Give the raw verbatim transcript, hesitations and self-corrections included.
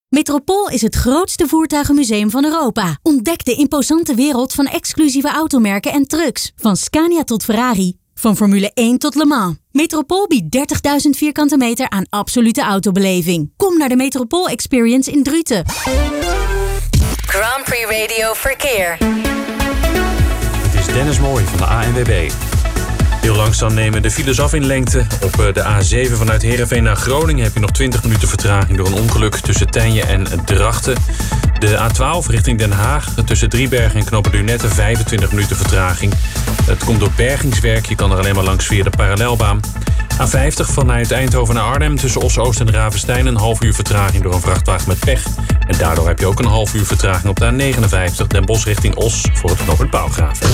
Metropool is het grootste voertuigenmuseum van Europa. Ontdek de imposante wereld van exclusieve automerken en trucks. Van Scania tot Ferrari. Van Formule één tot Le Mans. Metropool biedt dertigduizend vierkante meter aan absolute autobeleving. Kom naar de Metropool Experience in Druten. Grand Prix Radio Verkeer. Het is Dennis Mooij van de A N W B. Heel langzaam nemen de files af in lengte. Op de A zeven vanuit Heerenveen naar Groningen heb je nog twintig minuten vertraging door een ongeluk tussen Tijnje en Drachten. De A twaalf richting Den Haag tussen Driebergen en Knoppen Lunette vijfentwintig minuten vertraging. Het komt door bergingswerk, je kan er alleen maar langs via de parallelbaan. A vijftig vanuit Eindhoven naar Arnhem tussen Os-Oost en Ravenstein een half uur vertraging door een vrachtwagen met pech. En daardoor heb je ook een half uur vertraging op de A negenenvijftig Den Bosch richting Os voor het knooppunt Pauwgraven.